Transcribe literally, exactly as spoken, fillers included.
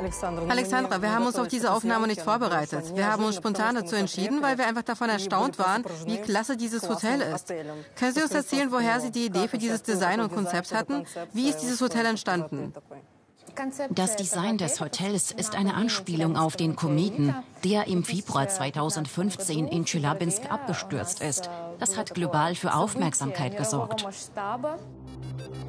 Alexandra, wir haben uns auf diese Aufnahme nicht vorbereitet. Wir haben uns spontan dazu entschieden, weil wir einfach davon erstaunt waren, wie klasse dieses Hotel ist. Können Sie uns erzählen, woher Sie die Idee für dieses Design und Konzept hatten? Wie ist dieses Hotel entstanden? Das Design des Hotels ist eine Anspielung auf den Kometen, der im Februar zweitausendfünfzehn in Tscheljabinsk abgestürzt ist. Das hat global für Aufmerksamkeit gesorgt.